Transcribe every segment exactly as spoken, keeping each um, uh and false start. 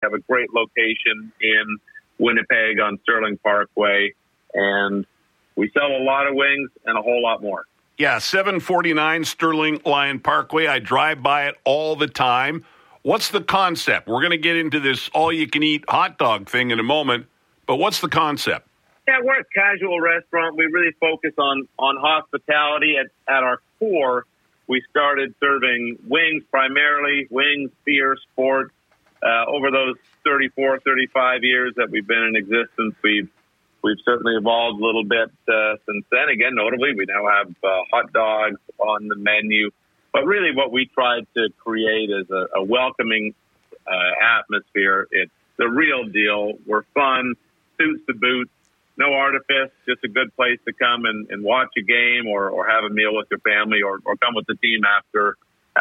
have a great location in Winnipeg on Sterling Parkway, and we sell a lot of wings and a whole lot more. Yeah, seven forty-nine Sterling Lion Parkway. I drive by it all the time. What's the concept? We're going to get into this all-you-can-eat hot dog thing in a moment, but what's the concept? Yeah, we're a casual restaurant. We really focus on, on hospitality. At, at our core, we started serving wings primarily, wings, beer, sport. Uh, over those thirty-four, thirty-five years that we've been in existence, we've we've certainly evolved a little bit uh, since then. Again, notably, we now have uh, hot dogs on the menu. But really what we tried to create is a, a welcoming uh, atmosphere. It's the real deal. We're fun, suits the boots, no artifice, just a good place to come and, and watch a game or, or have a meal with your family or, or come with the team after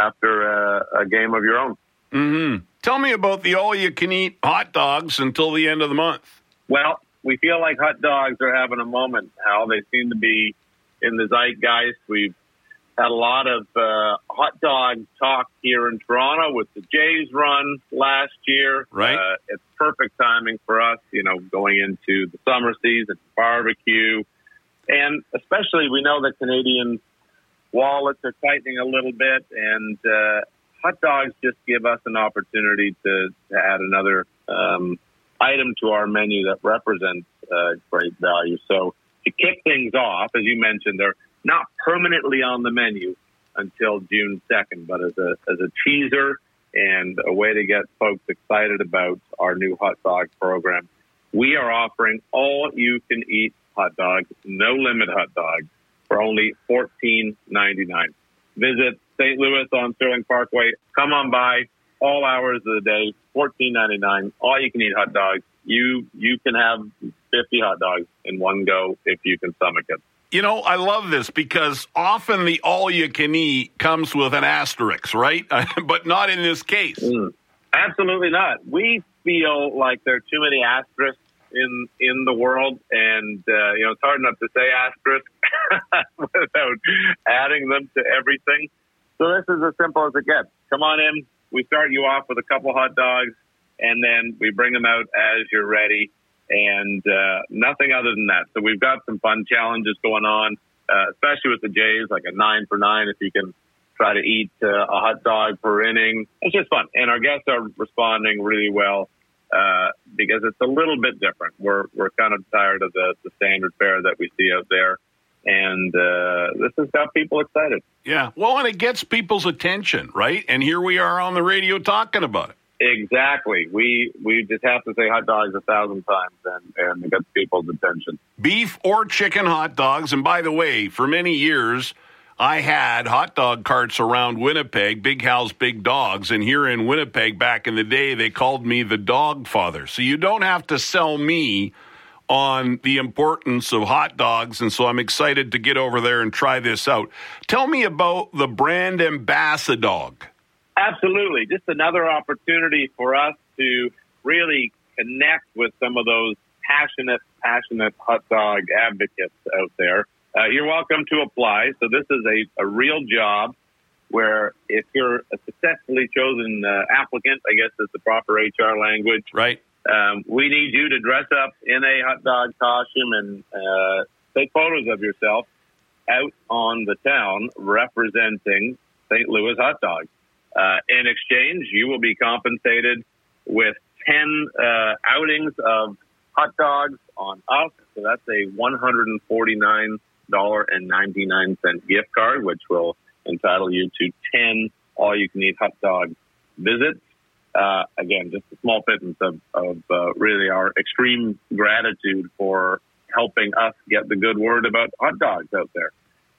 after uh, a game of your own. Mm-hmm. Tell me about the all-you-can-eat hot dogs until the end of the month. Well, we feel like hot dogs are having a moment, Hal. They seem to be in the zeitgeist. We've had a lot of uh, hot dog talk here in Toronto with the Jays run last year. Right. Uh, it's perfect timing for us, you know, going into the summer season, barbecue. And especially we know that Canadians' wallets are tightening a little bit, and uh, hot dogs just give us an opportunity to, to add another um, item to our menu that represents uh, great value. So to kick things off, as you mentioned, they're not permanently on the menu until June second, but as a as a teaser and a way to get folks excited about our new hot dog program, we are offering all-you-can-eat hot dogs, no-limit hot dogs, for only fourteen ninety-nine. Visit Saint Louis on Sterling Parkway. Come on by all hours of the day, fourteen ninety-nine, all-you-can-eat hot dogs. You you can have fifty hot dogs in one go if you can stomach it. You know, I love this because often the all-you-can-eat comes with an asterisk, right? But not in this case. Mm, absolutely not. We feel like there are too many asterisks in in the world, and uh, you know, it's hard enough to say asterisk without adding them to everything. So this is as simple as it gets. Come on in. We start you off with a couple hot dogs, and then we bring them out as you're ready. And uh, nothing other than that. So we've got some fun challenges going on, uh, especially with the Jays, like a nine for nine, if you can try to eat uh, a hot dog per inning. It's just fun. And our guests are responding really well uh, because it's a little bit different. We're we're kind of tired of the, the standard fare that we see out there. And uh, this has got people excited. Yeah. Well, and it gets people's attention, right? And here we are on the radio talking about it. Exactly. We we just have to say hot dogs a thousand times, and, and it gets people's attention. Beef or chicken hot dogs. And by the way, for many years, I had hot dog carts around Winnipeg, Big Hal's Big Dogs. And here in Winnipeg back in the day, they called me the dog father. So you don't have to sell me on the importance of hot dogs. And so I'm excited to get over there and try this out. Tell me about the brand Ambassador. Absolutely. Just another opportunity for us to really connect with some of those passionate, passionate hot dog advocates out there. Uh, you're welcome to apply. So this is a, a real job where if you're a successfully chosen uh, applicant, I guess is the proper H R language. Right. Um, we need you to dress up in a hot dog costume and uh, take photos of yourself out on the town representing Saint Louis hot dogs. Uh, in exchange, you will be compensated with ten uh, outings of hot dogs on us. So that's a one hundred forty-nine dollars and ninety-nine cents gift card, which will entitle you to ten all-you-can-eat hot dog visits. Uh, again, just a small pittance of, of uh, really our extreme gratitude for helping us get the good word about hot dogs out there.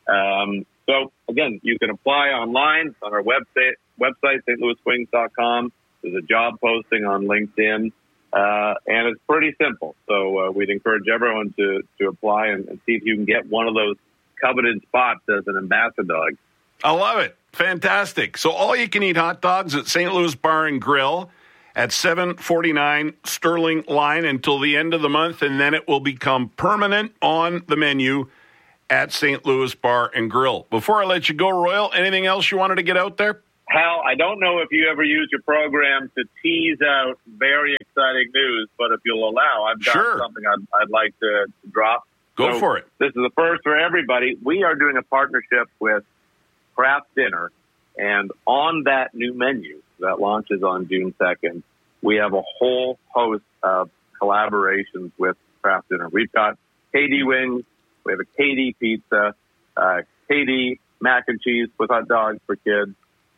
Um, so, again, you can apply online on our website, website, st louis wings dot com. There's a job posting on LinkedIn, uh, and it's pretty simple. So uh, we'd encourage everyone to, to apply and, and see if you can get one of those coveted spots as an ambassador. I love it. Fantastic. So all you can eat hot dogs at Saint Louis Bar and Grill at seven forty-nine Sterling Line until the end of the month, and then it will become permanent on the menu at Saint Louis Bar and Grill. Before I let you go, Royal, anything else you wanted to get out there? Hal, I don't know if you ever use your program to tease out very exciting news, but if you'll allow, I've got sure. something I'd, I'd like to drop. Go so for it. This is the first for everybody. We are doing a partnership with Kraft Dinner, and on that new menu that launches on June second, we have a whole host of collaborations with Kraft Dinner. We've got K D wings, we have a K D pizza, uh, K D mac and cheese with hot dogs for kids,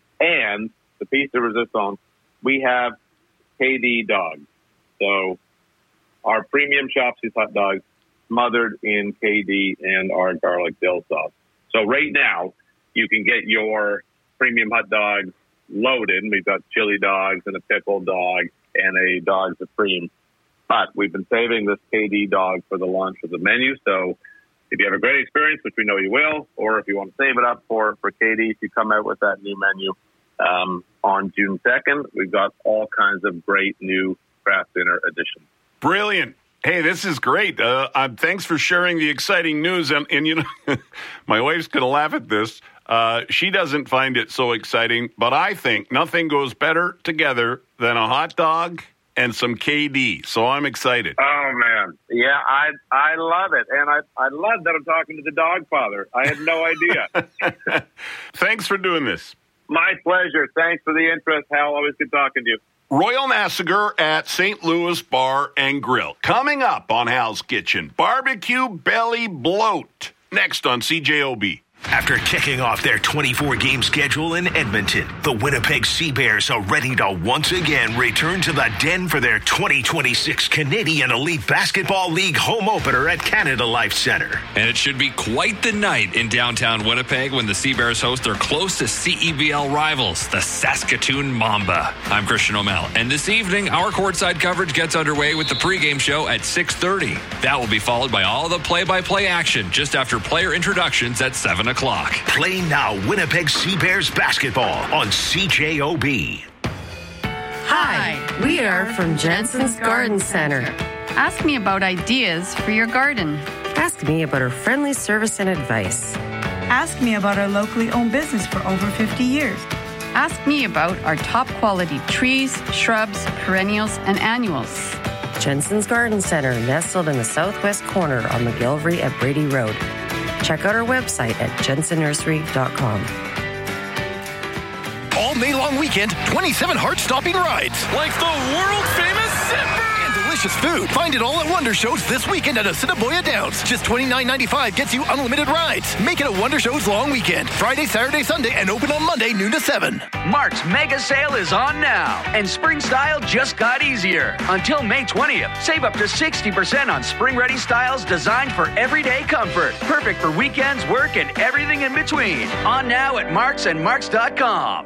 and the piece de resistance, we have K D dogs. So our premium Shopsy's hot dogs smothered in K D and our garlic dill sauce. So right now, you can get your premium hot dogs loaded. We've got chili dogs and a pickled dog and a dog supreme. But we've been saving this K D dog for the launch of the menu. So if you have a great experience, which we know you will, or if you want to save it up for, for K D, if you come out with that new menu um, on June second, we've got all kinds of great new Kraft Dinner editions. Brilliant. Hey, this is great. Uh, uh, thanks for sharing the exciting news. And, and you know, my wife's going to laugh at this. Uh, she doesn't find it so exciting, but I think nothing goes better together than a hot dog and some K D. So I'm excited. Oh, man. Yeah, I I love it. And I, I love that I'm talking to the dog father. I had no idea. Thanks for doing this. My pleasure. Thanks for the interest, Hal. Always good talking to you. Royal Nassauger at Saint Louis Bar and Grill. Coming up on Hal's Kitchen, barbecue belly bloat. Next on C J O B. After kicking off their twenty-four game schedule in Edmonton, the Winnipeg Sea Bears are ready to once again return to the Den for their twenty twenty-six Canadian Elite Basketball League home opener at Canada Life Centre. And it should be quite the night in downtown Winnipeg when the Sea Bears host their closest C E B L rivals, the Saskatoon Mamba. I'm Christian O'Mell, and this evening, our courtside coverage gets underway with the pregame show at six thirty. That will be followed by all the play-by-play action just after player introductions at seven o'clock. Play now Winnipeg Sea Bears basketball on C J O B. Hi, we are from Jensen's Garden Center. Ask me about ideas for your garden. Ask me about our friendly service and advice. Ask me about our locally owned business for over fifty years. Ask me about our top quality trees, shrubs, perennials, and annuals. Jensen's Garden Center, nestled in the southwest corner on McGillivray at Brady Road. Check out our website at jensen nursery dot com. All May long weekend, twenty-seven heart-stopping rides. Like the world-famous Zipper! And delicious food. Find it all at Wonder Shows this weekend at Assiniboia Downs. Just twenty-nine ninety-five gets you unlimited rides. Make it a Wonder Shows long weekend. Friday, Saturday, Sunday, and open on Monday, noon to seven. Mark's mega sale is on now, and spring style just got easier. Until May twentieth, save up to sixty percent on spring-ready styles designed for everyday comfort. Perfect for weekends, work, and everything in between. On now at marks and marks dot com.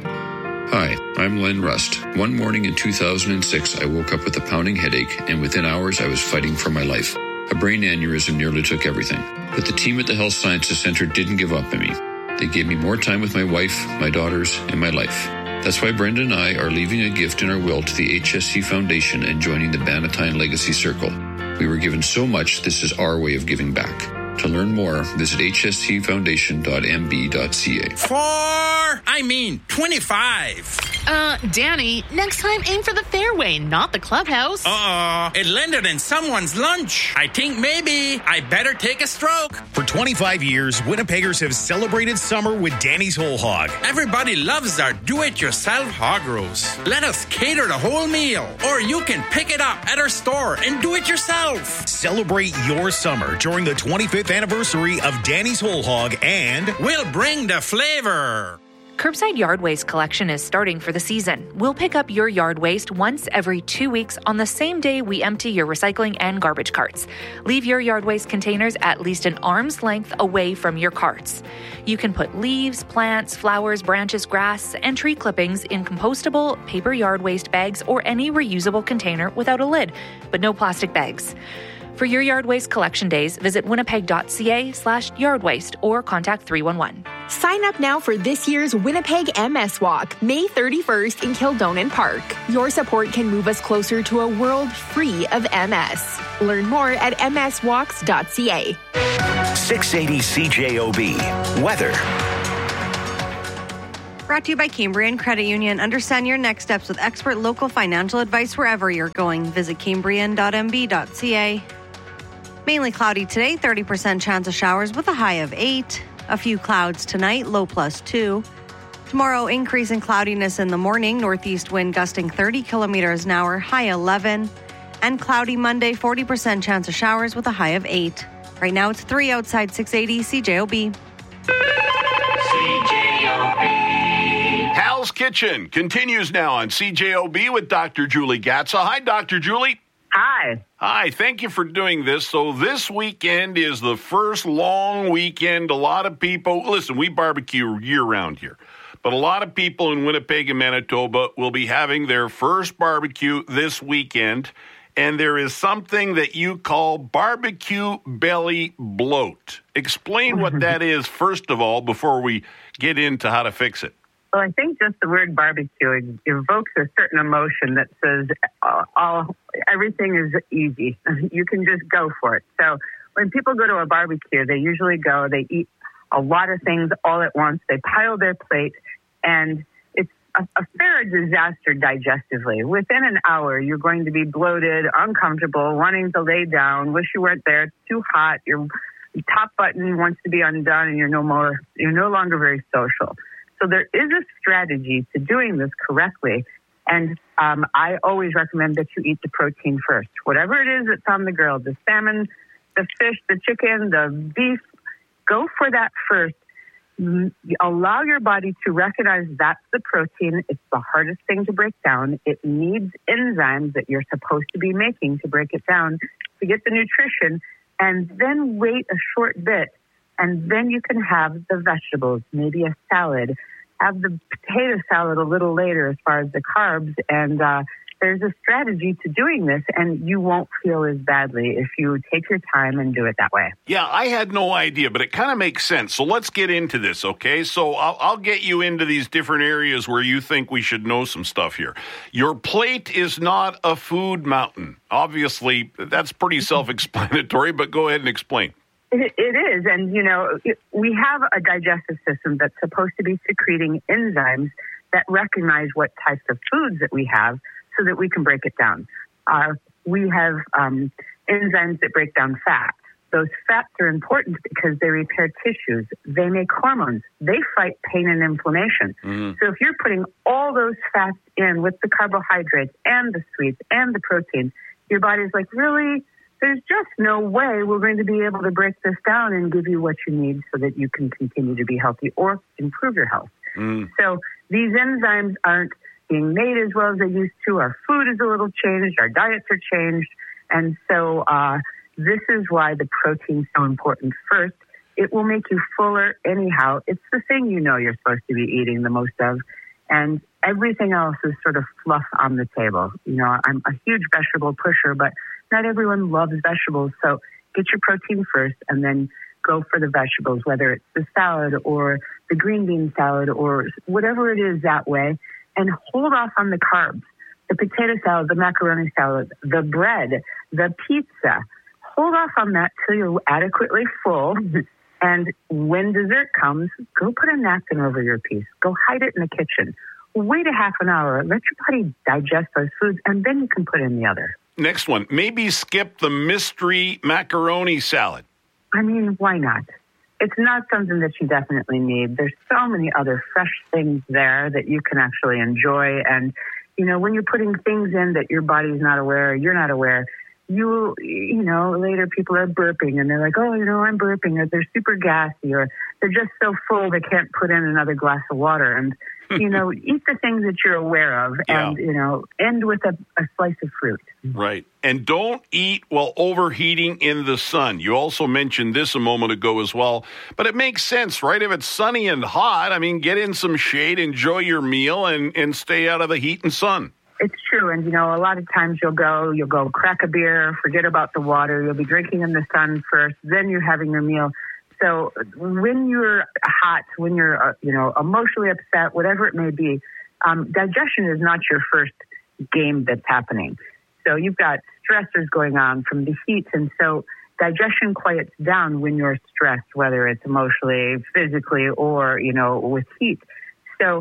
Hi, I'm Len Rust. One morning in two thousand six, I woke up with a pounding headache, and within hours, I was fighting for my life. A brain aneurysm nearly took everything. But the team at the Health Sciences Center didn't give up on me. They gave me more time with my wife, my daughters, and my life. That's why Brenda and I are leaving a gift in our will to the H S C Foundation and joining the Bannatyne Legacy Circle. We were given so much, this is our way of giving back. To learn more, visit h s c foundation dot m b dot c a. Four, I mean, twenty-five. Uh, Danny, next time aim for the fairway, not the clubhouse. Uh-oh, it landed in someone's lunch. I think maybe I better take a stroke. For twenty-five years, Winnipeggers have celebrated summer with Danny's Whole Hog. Everybody loves our do-it-yourself hog roast. Let us cater the whole meal, or you can pick it up at our store and do it yourself. Celebrate your summer during the twenty-fifth anniversary of Danny's Whole Hog, and we'll bring the flavor. Curbside yard waste collection is starting for the season. We'll pick up your yard waste once every two weeks on the same day we empty your recycling and garbage carts. Leave your yard waste containers at least an arm's length away from your carts. You can put leaves, plants, flowers, branches, grass, and tree clippings in compostable paper yard waste bags or any reusable container without a lid, but no plastic bags. For your yard waste collection days, visit winnipeg.ca slash yard waste or contact three one one. Sign up now for this year's Winnipeg M S Walk, May thirty-first in Kildonan Park. Your support can move us closer to a world free of M S. Learn more at m s walks dot c a. six eighty C J O B. Weather. Brought to you by Cambrian Credit Union. Understand your next steps with expert local financial advice wherever you're going. Visit cambrian dot m b dot c a. Mainly cloudy today, thirty percent chance of showers with a high of eight. A few clouds tonight, low plus two. Tomorrow, increase in cloudiness in the morning. Northeast wind gusting thirty kilometers an hour, high eleven. And cloudy Monday, forty percent chance of showers with a high of eight. Right now, it's three outside six eighty C J O B. Hal's Kitchen continues now on C J O B with Doctor Julie Gatza. Hi, Doctor Julie. Hi. Hi, thank you for doing this. So this weekend is the first long weekend. A lot of people, listen, we barbecue year-round here, but a lot of people in Winnipeg and Manitoba will be having their first barbecue this weekend, and there is something that you call barbecue belly bloat. Explain what that is, first of all, before we get into how to fix it. Well, I think just the word barbecue evokes a certain emotion that says uh, all everything is easy. You can just go for it. So when people go to a barbecue, they usually go, they eat a lot of things all at once. They pile their plate, and it's a, a fair disaster digestively. Within an hour, you're going to be bloated, uncomfortable, wanting to lay down, wish you weren't there, it's too hot, your top button wants to be undone, and you're no more, you're no longer very social. So there is a strategy to doing this correctly, and um, I always recommend that you eat the protein first. Whatever it is that's on the grill, the salmon, the fish, the chicken, the beef, go for that first. Allow your body to recognize that's the protein. It's the hardest thing to break down. It needs enzymes that you're supposed to be making to break it down to get the nutrition, and then wait a short bit, and then you can have the vegetables, maybe a salad. Have the potato salad a little later as far as the carbs, and uh, there's a strategy to doing this, and you won't feel as badly if you take your time and do it that way. Yeah, I had no idea, but it kind of makes sense. So let's get into this, okay? So I'll, I'll get you into these different areas where you think we should know some stuff here. Your plate is not a food mountain. Obviously, that's pretty self-explanatory, but go ahead and explain. It, it is. And, you know, it, we have a digestive system that's supposed to be secreting enzymes that recognize what types of foods that we have so that we can break it down. Uh, we have um, enzymes that break down fat. Those fats are important because they repair tissues. They make hormones. They fight pain and inflammation. Mm-hmm. So if you're putting all those fats in with the carbohydrates and the sweets and the protein, your body's like, really? There's just no way we're going to be able to break this down and give you what you need so that you can continue to be healthy or improve your health. Mm. So these enzymes aren't being made as well as they used to. Our food is a little changed. Our diets are changed. And so uh, this is why the protein's so important. First, it will make you fuller anyhow. It's the thing you know you're supposed to be eating the most of. And everything else is sort of fluff on the table. You know, I'm a huge vegetable pusher, but not everyone loves vegetables. So get your protein first and then go for the vegetables, whether it's the salad or the green bean salad or whatever it is that way. And hold off on the carbs, the potato salad, the macaroni salad, the bread, the pizza. Hold off on that till you're adequately full. And when dessert comes, go put a napkin over your piece. Go hide it in the kitchen. Wait a half an hour. Let your body digest those foods, and then you can put in the other. Next one. Maybe skip the mystery macaroni salad. I mean, why not? It's not something that you definitely need. There's so many other fresh things there that you can actually enjoy. And, you know, when you're putting things in that your body's not aware, you're not aware, you, you know, later people are burping and they're like, oh, you know, I'm burping, or they're super gassy, or they're just so full they can't put in another glass of water. And, you know, eat the things that you're aware of and, yeah. you know, end with a, a slice of fruit. Right. And don't eat while overheating in the sun. You also mentioned this a moment ago as well, but it makes sense, right? If it's sunny and hot, I mean, get in some shade, enjoy your meal, and, and stay out of the heat and sun. It's true. And, you know, a lot of times you'll go, you'll go crack a beer, forget about the water. You'll be drinking in the sun first, then you're having your meal. So when you're hot, when you're, uh, you know, emotionally upset, whatever it may be, um, digestion is not your first game that's happening. So you've got stressors going on from the heat. And so digestion quiets down when you're stressed, whether it's emotionally, physically, or, you know, with heat. So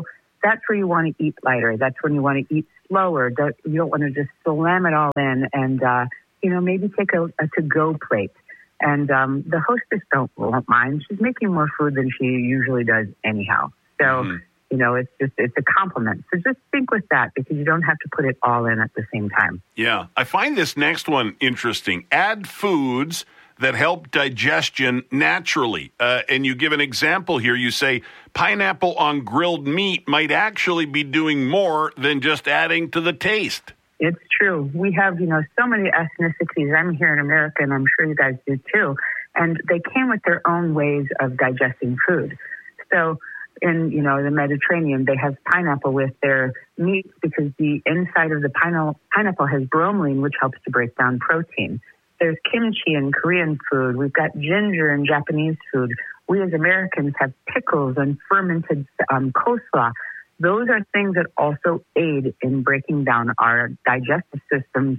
that's where you want to eat lighter. That's when you want to eat slower. You don't want to just slam it all in and, uh, you know, maybe take a, a to-go plate. And um, the hostess don't won't mind. She's making more food than she usually does anyhow. So, mm-hmm. you know, it's just, it's a compliment. So just think with that because you don't have to put it all in at the same time. Yeah. I find this next one interesting. Add foods that help digestion naturally. Uh, and you give an example here. You say pineapple on grilled meat might actually be doing more than just adding to the taste. It's true. We have, you know, so many ethnicities. I'm here in America, and I'm sure you guys do too. And they came with their own ways of digesting food. So in, you know, the Mediterranean, they have pineapple with their meat because the inside of the pine- pineapple has bromelain, which helps to break down protein. There's kimchi in Korean food. We've got ginger in Japanese food. We as Americans have pickles and fermented um, coleslaw. Those are things that also aid in breaking down our digestive systems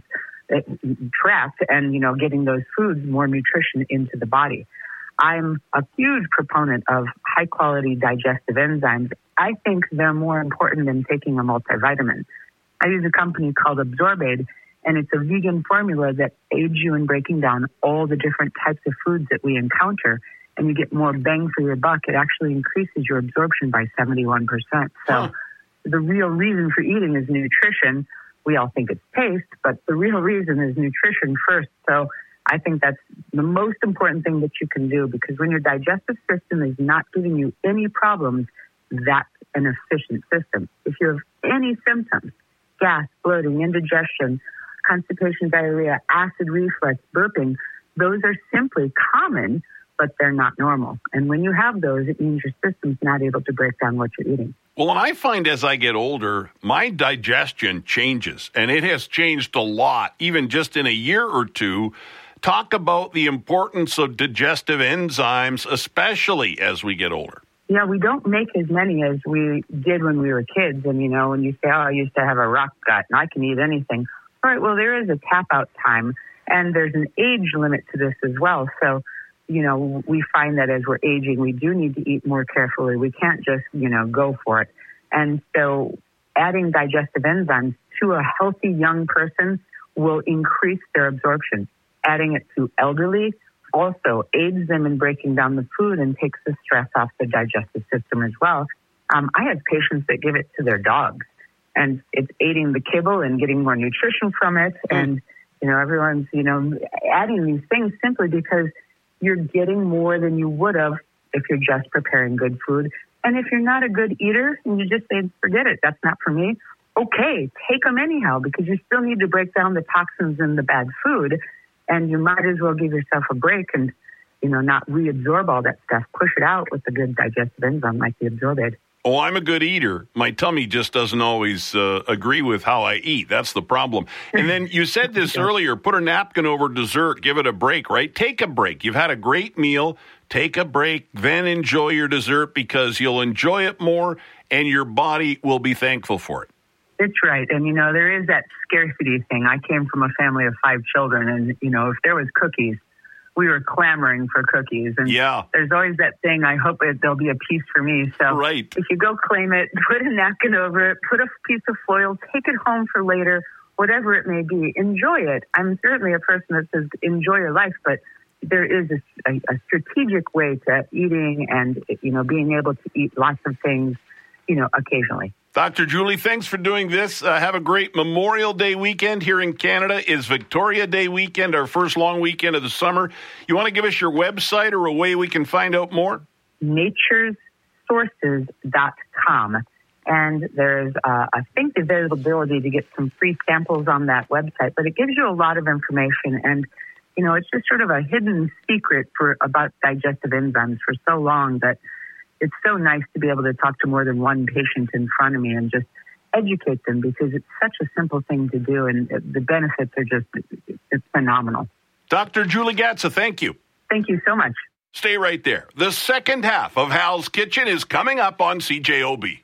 trapped and, you know, getting those foods more nutrition into the body. I'm a huge proponent of high-quality digestive enzymes. I think they're more important than taking a multivitamin. I use a company called Absorbaid, and it's a vegan formula that aids you in breaking down all the different types of foods that we encounter, and you get more bang for your buck. It actually increases your absorption by seventy-one percent. So huh. the real reason for eating is nutrition. We all think it's taste, but the real reason is nutrition first. So I think that's the most important thing that you can do because when your digestive system is not giving you any problems, that's an efficient system. If you have any symptoms, gas, bloating, indigestion, constipation, diarrhea, acid reflux, burping, those are simply common, but they're not normal. And when you have those, it means your system's not able to break down what you're eating. Well, and I find as I get older, my digestion changes, and it has changed a lot, even just in a year or two. Talk about the importance of digestive enzymes, especially as we get older. Yeah, we don't make as many as we did when we were kids. And, you know, when you say, oh, I used to have a rock gut and I can eat anything. All right, well, there is a tap-out time, and there's an age limit to this as well. So, you know, we find that as we're aging, we do need to eat more carefully. We can't just, you know, go for it. And so adding digestive enzymes to a healthy young person will increase their absorption. Adding it to elderly also aids them in breaking down the food and takes the stress off the digestive system as well. Um, I have patients that give it to their dogs, and it's aiding the kibble and getting more nutrition from it. Mm. And, you know, everyone's, you know, adding these things simply because you're getting more than you would have if you're just preparing good food. And if you're not a good eater and you just say, forget it, that's not for me, okay, take them anyhow because you still need to break down the toxins in the bad food. And you might as well give yourself a break and, you know, not reabsorb all that stuff. Push it out with a good digestive enzyme like the Absorbaid. Oh, I'm a good eater. My tummy just doesn't always uh, agree with how I eat. That's the problem. And then you said this earlier, put a napkin over dessert, give it a break, right? Take a break. You've had a great meal. Take a break, then enjoy your dessert because you'll enjoy it more and your body will be thankful for it. It's right. And, you know, there is that scarcity thing. I came from a family of five children, and, you know, if there was cookies, we were clamoring for cookies. And yeah. there's always that thing, I hope it, there'll be a piece for me. So right. if you go claim it, put a napkin over it, put a piece of foil, take it home for later, whatever it may be. Enjoy it. I'm certainly a person that says enjoy your life, but there is a, a, a strategic way to eating and, you know, being able to eat lots of things, you know, occasionally. Doctor Julie, thanks for doing this. Uh, have a great Memorial Day weekend here in Canada. Is Victoria Day weekend, our first long weekend of the summer. You want to give us your website or a way we can find out more? nature's sources dot com. And there's, uh, I think, the availability to get some free samples on that website, but it gives you a lot of information. And, you know, it's just sort of a hidden secret for about digestive enzymes for so long that it's so nice to be able to talk to more than one patient in front of me and just educate them because it's such a simple thing to do, and the benefits are just it's phenomenal. Doctor Julie Gatza, thank you. Thank you so much. Stay right there. The second half of Hal's Kitchen is coming up on C J O B.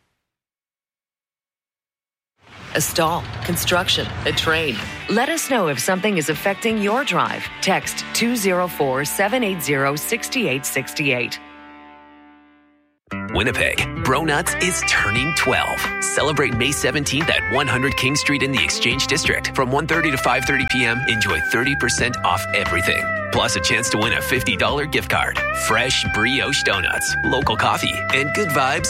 A stall, construction, a trade. Let us know if something is affecting your drive. Text two oh four, seven eight zero, six eight six eight. Winnipeg, Bro Nuts is turning twelve. Celebrate May seventeenth at one hundred King Street in the Exchange District. From one thirty to five thirty p.m., enjoy thirty percent off everything. Plus a chance to win a fifty dollars gift card, fresh brioche donuts, local coffee, and good vibes